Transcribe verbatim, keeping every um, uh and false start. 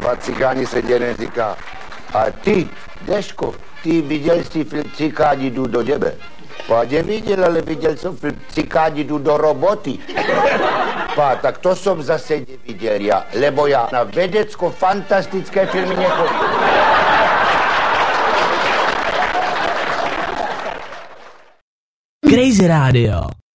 Dva cikáni se děne říká, a ty, Deško, ty viděl jsi film Cikáni jdu do děbe? Pádě viděl, ale viděl jsem film Cikáni jdu do roboty. Pa, tak to jsem zase neviděl já, lebo já na vedecko-fantastické filmy nechodím. Crazy Radio.